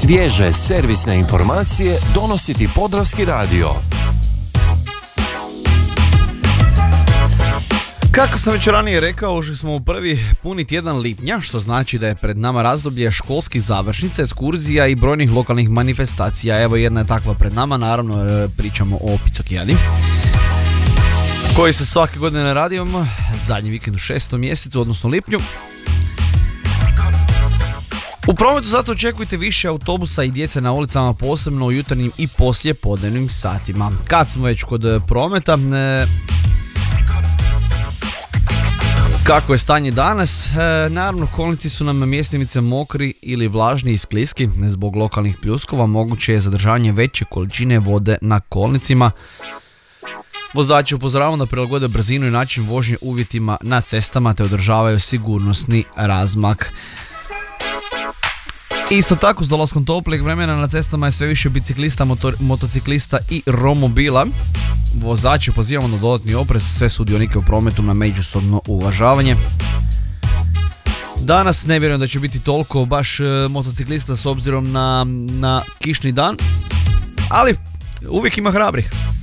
Svježe servisne informacije donosi ti Podravski radio. Kako sam već ranije rekao, ušli smo u prvi puni tjedan lipnja, što znači da je pred nama razdoblje školskih završnica, ekskurzija i brojnih lokalnih manifestacija. Evo jedna je takva pred nama, naravno pričamo o Picokijadi, koji se svake godine radimo zadnji vikend u 6. mjesecu, odnosno lipnju. U prometu zato očekujte više autobusa i djece na ulicama, posebno u jutarnjim i poslijepodnevnim satima. Kad smo već kod prometa, kako je stanje danas? Naravno, kolnici su nam mjestimice mokri ili vlažni i skliski. Zbog lokalnih pljuskova moguće je zadržavanje veće količine vode na kolnicima. Vozači upozoravamo da prilagode brzinu i način vožnje uvjetima na cestama te održavaju sigurnosni razmak. Isto tako, s dolaskom toplijeg vremena na cestama je sve više biciklista, motociklista i romobila. Vozači pozivamo na dodatni oprez, sve sudionike u prometu na međusobno uvažavanje. Danas ne vjerujem da će biti toliko baš motociklista s obzirom na kišni dan, ali uvijek ima hrabrih.